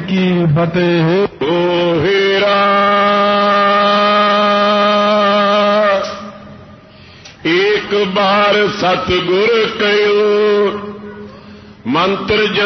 की फतेह। ओ हेरा एक बार सतगुर कयो मंत्र